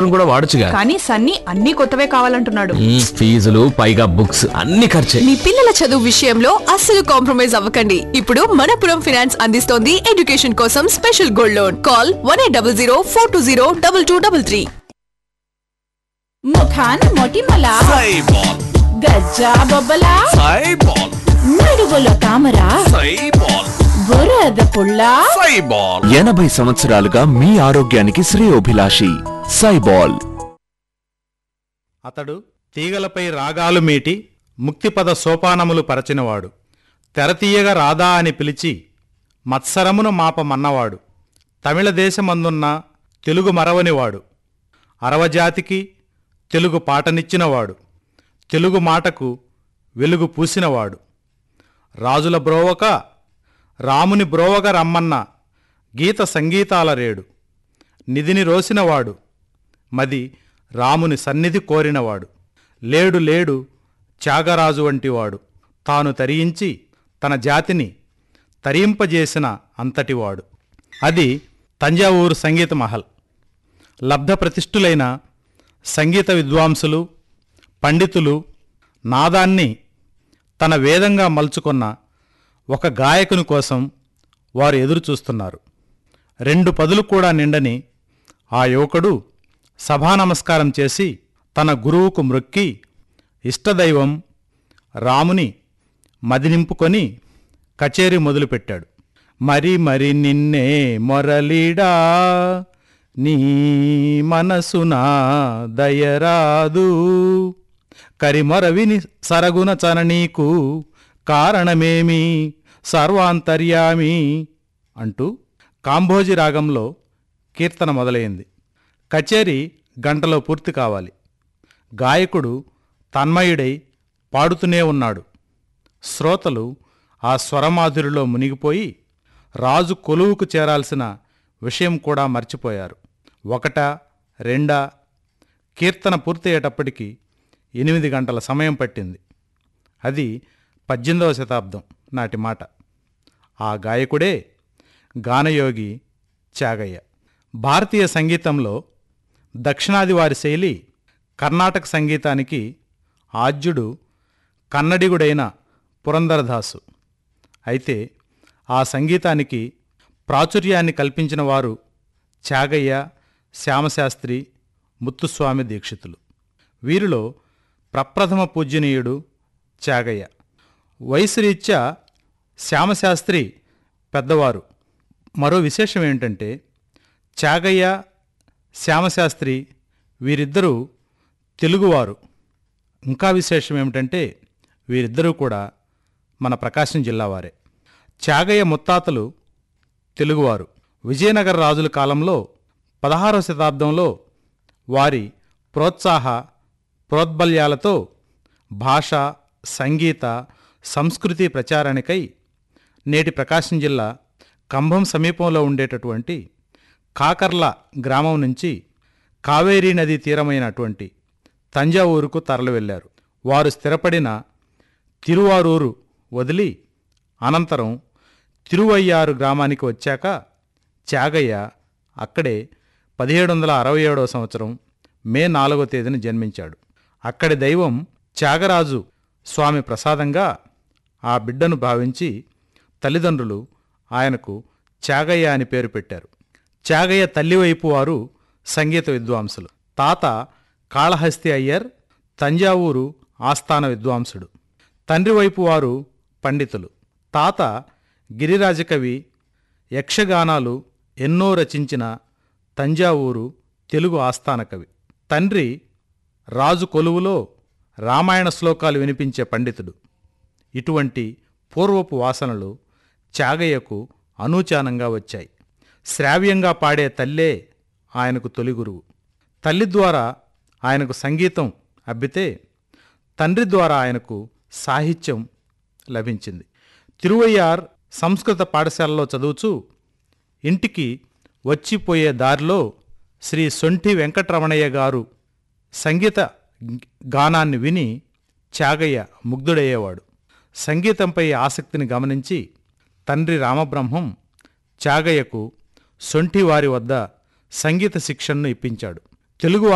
పుస్తకం కూడా వాడొచ్చుగా. కానీ సన్నీ అన్ని కొత్తవే కావాలంటున్నాడు. ఫీజులు పైగా బుక్స్ అన్ని ఖర్చే. మీ పిల్లల చదువు విషయంలో అస్సలు కాంప్రమైజ్ అవ్వకండి. ఇప్పుడు మనపురం ఫైనాన్స్ అందిస్తోంది ఎడ్యుకేషన్ కోసం స్పెషల్ గోల్డ్ లోన్. కాల్ 1800 420 2233. ముఖాన్ మొటిమల సైబాల్, గజ్జా బొబ్బల సైబాల్, నడువుల తామర సైబాల్, బురద పుల్ల సైబాల్. 80 సంవత్సరాలుగా మీ ఆరోగ్యానికి శ్రేయోభిలాషి సైబాల్. అతడు తీగలపై రాగాలు మీటి ముక్తిపద సోపానములు పరచినవాడు. తెరతీయగా రాధా అని పిలిచి మత్సరమును మాపమన్నవాడు. తమిళ దేశమందున్న తెలుగు మరవనివాడు. అరవజాతికి తెలుగు పాటనిచ్చినవాడు. తెలుగు మాటకు వెలుగు పూసినవాడు. రాజుల బ్రోవక రాముని బ్రోవగ రమ్మన్న గీత సంగీతాల రేడు. నిధిని రోసినవాడు. మది రాముని సన్నిధి కోరినవాడు. లేడు లేడు త్యాగరాజు వంటివాడు. తాను తరించి తన జాతిని తరింపజేసిన అంతటివాడు. అది తంజావూరు సంగీత మహల్. లబ్ధ ప్రతిష్ఠులైన సంగీత విద్వాంసులు, పండితులు నాదాన్ని తన వేదంగా మలుచుకున్న ఒక గాయకుని కోసం వారు ఎదురుచూస్తున్నారు. 2 పదులు కూడా నిండని ఆ యువకుడు సభానమస్కారం చేసి తన గురువుకు మ్రొక్కి ఇష్టదైవం రాముని మదినింపుకొని కచేరీ మొదలుపెట్టాడు. మరి మరి నిన్నే మొరలీడా నీ మనసున దయరాదు, కరిమొరవిని సరగున చననీకు కారణమేమి సర్వాంతర్యామి అంటూ కాంభోజి రాగంలో కీర్తన మొదలైంది. కచేరీ గంటలో పూర్తి కావాలి. గాయకుడు తన్మయుడై పాడుతూనే ఉన్నాడు. శ్రోతలు ఆ స్వరమాధురిలో మునిగిపోయి రాజు కొలువుకు చేరాల్సిన విషయం కూడా మర్చిపోయారు. 1, 2 కీర్తన పూర్తయ్యేటప్పటికి 8 గంటల సమయం పట్టింది. అది 18వ శతాబ్దం నాటి మాట. ఆ గాయకుడే గానయోగి త్యాగయ్య. భారతీయ సంగీతంలో దక్షిణాది వారి శైలి కర్ణాటక సంగీతానికి ఆద్యుడు కన్నడిగుడైన పురందరదాసు. అయితే ఆ సంగీతానికి ప్రాచుర్యాన్ని కల్పించిన వారు త్యాగయ్య, శ్యామశాస్త్రి, ముత్తుస్వామి దీక్షితులు. వీరిలో ప్రప్రథమ పూజనీయుడు త్యాగయ్య. వయసురీత్యా శ్యామశాస్త్రి పెద్దవారు. మరో విశేషం ఏంటంటే త్యాగయ్య, శ్యామశాస్త్రి వీరిద్దరూ తెలుగువారు. ఇంకా విశేషం ఏమిటంటే వీరిద్దరూ కూడా మన ప్రకాశం జిల్లా వారే. త్యాగయ్య ముత్తాతలు తెలుగువారు. విజయనగర రాజుల కాలంలో 16వ శతాబ్దంలో వారి ప్రోద్బల్యాలతో భాష, సంగీత, సంస్కృతి ప్రచారానికై నేటి ప్రకాశం జిల్లా కంభం సమీపంలో ఉండేటటువంటి కాకర్ల గ్రామం నుంచి కావేరీ నదీ తీరమైనటువంటి తంజావూరుకు తరలి వెళ్ళారు. వారు స్థిరపడిన తిరువారూరు వదిలి అనంతరం తిరువయ్యారు గ్రామానికి వచ్చాక త్యాగయ్య అక్కడే 1767వ సంవత్సరం మే 4వ తేదీన జన్మించాడు. అక్కడి దైవం త్యాగరాజు స్వామి ప్రసాదంగా ఆ బిడ్డను భావించి తల్లిదండ్రులు ఆయనకు త్యాగయ్య అని పేరు పెట్టారు. త్యాగయ్య తల్లివైపు వారు సంగీత విద్వాంసులు. తాత కాళహస్తి అయ్యర్ తంజావూరు ఆస్థాన విద్వాంసుడు. తండ్రి వైపు వారు పండితులు. తాత గిరిరాజకవి, యక్షగానాలు ఎన్నో రచించిన తంజావూరు తెలుగు ఆస్థాన కవి. తండ్రి రాజు కొలువులో రామాయణ శ్లోకాలు వినిపించే పండితుడు. ఇటువంటి పూర్వపు వాసనలు త్యాగయ్యకు అనూచానంగా వచ్చాయి. శ్రావ్యంగా పాడే తల్లే ఆయనకు తొలి గురువు. తల్లి ద్వారా ఆయనకు సంగీతం అబ్బితే తండ్రి ద్వారా ఆయనకు సాహిత్యం లభించింది. తిరువయ్యార్ సంస్కృత పాఠశాలలో చదువుచూ ఇంటికి వచ్చిపోయే దారిలో శ్రీ సొంఠి వెంకటరమణయ్య గారు సంగీత గానాన్ని విని త్యాగయ్య ముగ్ధుడయ్యేవాడు. సంగీతంపై ఆసక్తిని గమనించి తండ్రి రామబ్రహ్మం త్యాగయ్యకు సొంఠి వారి వద్ద సంగీత శిక్షణను ఇప్పించాడు. తెలుగు